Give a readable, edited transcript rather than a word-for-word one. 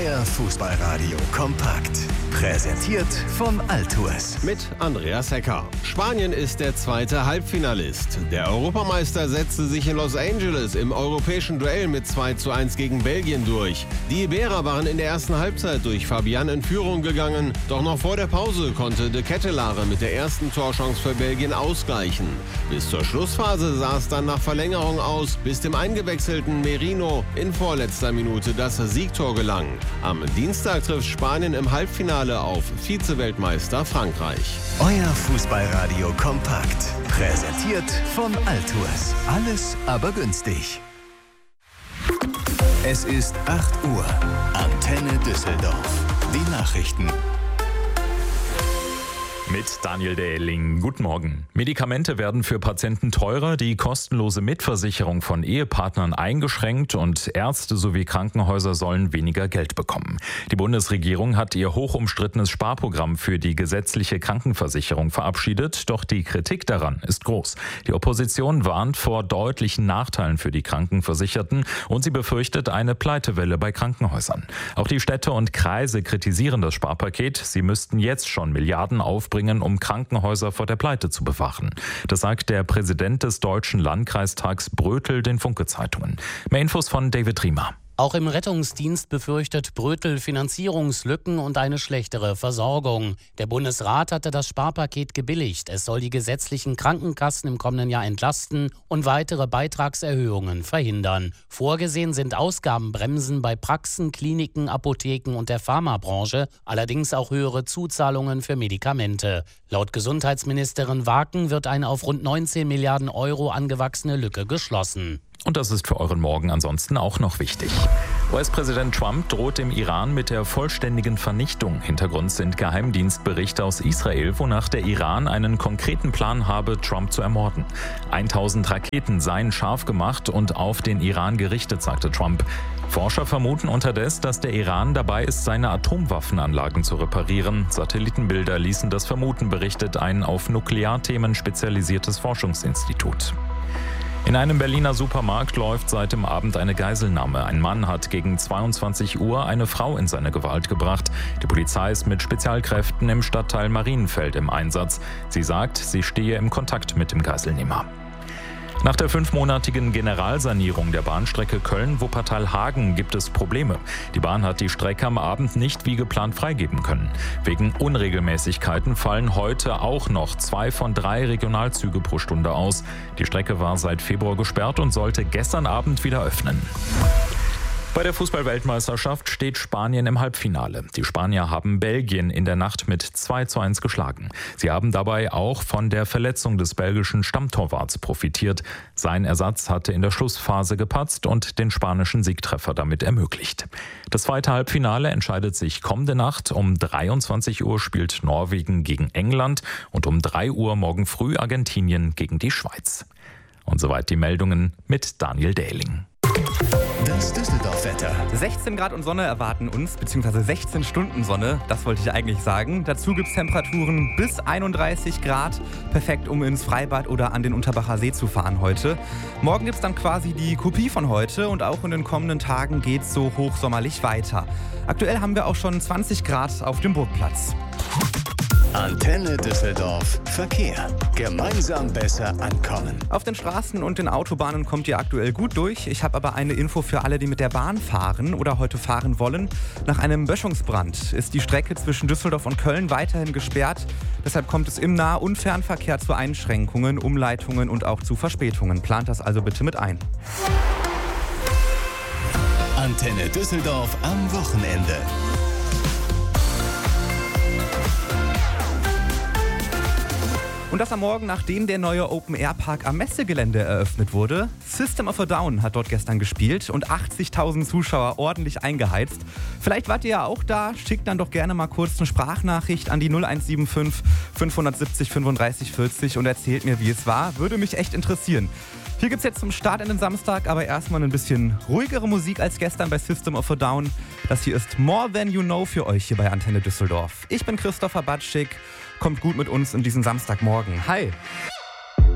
Euer Fußballradio kompakt. Präsentiert von Altours. Mit Andreas Hecker. Spanien ist der zweite Halbfinalist. Der Europameister setzte sich in Los Angeles im europäischen Duell mit 2:1 gegen Belgien durch. Die Iberer waren in der ersten Halbzeit durch Fabian in Führung gegangen. Doch noch vor der Pause konnte De Ketelaere mit der ersten Torchance für Belgien ausgleichen. Bis zur Schlussphase sah es dann nach Verlängerung aus, bis dem eingewechselten Merino in vorletzter Minute das Siegtor gelang. Am Dienstag trifft Spanien im Halbfinale auf Vize-Weltmeister Frankreich. Euer Fußballradio kompakt. Präsentiert von Altours. Alles aber günstig. Es ist 8 Uhr. Antenne Düsseldorf. Die Nachrichten. Mit Daniel Dehling. Guten Morgen. Medikamente werden für Patienten teurer, die kostenlose Mitversicherung von Ehepartnern eingeschränkt und Ärzte sowie Krankenhäuser sollen weniger Geld bekommen. Die Bundesregierung hat ihr hochumstrittenes Sparprogramm für die gesetzliche Krankenversicherung verabschiedet, doch die Kritik daran ist groß. Die Opposition warnt vor deutlichen Nachteilen für die Krankenversicherten und sie befürchtet eine Pleitewelle bei Krankenhäusern. Auch die Städte und Kreise kritisieren das Sparpaket. Sie müssten jetzt schon Milliarden aufbringen, um Krankenhäuser vor der Pleite zu bewahren. Das sagt der Präsident des Deutschen Landkreistags Brötel den Funke-Zeitungen. Mehr Infos von David Riemer. Auch im Rettungsdienst befürchtet Brötel Finanzierungslücken und eine schlechtere Versorgung. Der Bundesrat hatte das Sparpaket gebilligt. Es soll die gesetzlichen Krankenkassen im kommenden Jahr entlasten und weitere Beitragserhöhungen verhindern. Vorgesehen sind Ausgabenbremsen bei Praxen, Kliniken, Apotheken und der Pharmabranche, allerdings auch höhere Zuzahlungen für Medikamente. Laut Gesundheitsministerin Waken wird eine auf rund 19 Milliarden Euro angewachsene Lücke geschlossen. Und das ist für euren Morgen ansonsten auch noch wichtig. US-Präsident Trump droht dem Iran mit der vollständigen Vernichtung. Hintergrund sind Geheimdienstberichte aus Israel, wonach der Iran einen konkreten Plan habe, Trump zu ermorden. 1000 Raketen seien scharf gemacht und auf den Iran gerichtet, sagte Trump. Forscher vermuten unterdessen, dass der Iran dabei ist, seine Atomwaffenanlagen zu reparieren. Satellitenbilder ließen das vermuten, berichtet ein auf Nuklearthemen spezialisiertes Forschungsinstitut. In einem Berliner Supermarkt läuft seit dem Abend eine Geiselnahme. Ein Mann hat gegen 22 Uhr eine Frau in seine Gewalt gebracht. Die Polizei ist mit Spezialkräften im Stadtteil Marienfeld im Einsatz. Sie sagt, sie stehe im Kontakt mit dem Geiselnehmer. Nach der 5-monatigen Generalsanierung der Bahnstrecke Köln-Wuppertal-Hagen gibt es Probleme. Die Bahn hat die Strecke am Abend nicht wie geplant freigeben können. Wegen Unregelmäßigkeiten fallen heute auch noch 2 von 3 Regionalzüge pro Stunde aus. Die Strecke war seit Februar gesperrt und sollte gestern Abend wieder öffnen. Bei der Fußball-Weltmeisterschaft steht Spanien im Halbfinale. Die Spanier haben Belgien in der Nacht mit 2:1 geschlagen. Sie haben dabei auch von der Verletzung des belgischen Stammtorwarts profitiert. Sein Ersatz hatte in der Schlussphase gepatzt und den spanischen Siegtreffer damit ermöglicht. Das zweite Halbfinale entscheidet sich kommende Nacht. Um 23 Uhr spielt Norwegen gegen England und um 3 Uhr morgen früh Argentinien gegen die Schweiz. Und soweit die Meldungen mit Daniel Dehling. Das Düsseldorf-Wetter. 16 Grad und Sonne erwarten uns, beziehungsweise 16 Stunden Sonne, das wollte ich eigentlich sagen. Dazu gibt es Temperaturen bis 31 Grad, perfekt, um ins Freibad oder an den Unterbacher See zu fahren heute. Morgen gibt es dann quasi die Kopie von heute und auch in den kommenden Tagen geht es so hochsommerlich weiter. Aktuell haben wir auch schon 20 Grad auf dem Burgplatz. Antenne Düsseldorf. Verkehr. Gemeinsam besser ankommen. Auf den Straßen und den Autobahnen kommt ihr aktuell gut durch. Ich habe aber eine Info für alle, die mit der Bahn fahren oder heute fahren wollen. Nach einem Böschungsbrand ist die Strecke zwischen Düsseldorf und Köln weiterhin gesperrt. Deshalb kommt es im Nah- und Fernverkehr zu Einschränkungen, Umleitungen und auch zu Verspätungen. Plant das also bitte mit ein. Antenne Düsseldorf am Wochenende. Und das am Morgen, nachdem der neue Open-Air-Park am Messegelände eröffnet wurde. System of a Down hat dort gestern gespielt und 80.000 Zuschauer ordentlich eingeheizt. Vielleicht wart ihr ja auch da, schickt dann doch gerne mal kurz eine Sprachnachricht an die 0175 570 35 40 und erzählt mir, wie es war. Würde mich echt interessieren. Hier gibt's jetzt zum Start in den Samstag aber erstmal ein bisschen ruhigere Musik als gestern bei System of a Down. Das hier ist More Than You Know für euch hier bei Antenne Düsseldorf. Ich bin Christopher Batschik. Kommt gut mit uns in diesen Samstagmorgen. Hi!